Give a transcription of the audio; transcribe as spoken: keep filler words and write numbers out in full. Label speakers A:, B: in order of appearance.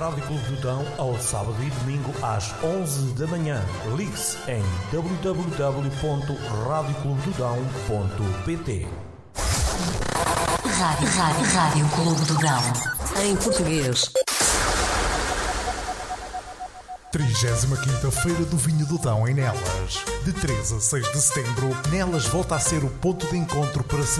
A: Rádio Clube do Dão ao sábado e domingo às onze da manhã. Ligue-se em w w w ponto rádio clube do dão ponto p t.
B: Rádio, Rádio, Rádio Clube do Dão. Em português.
C: trigésima quinta Feira do Vinho do Dão em Nelas. De três a seis de setembro, Nelas volta a ser o ponto de encontro para